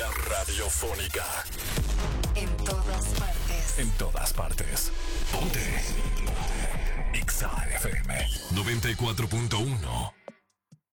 Energía radiofónica. En todas partes. En todas partes. Ponte. Exa FM 94.1.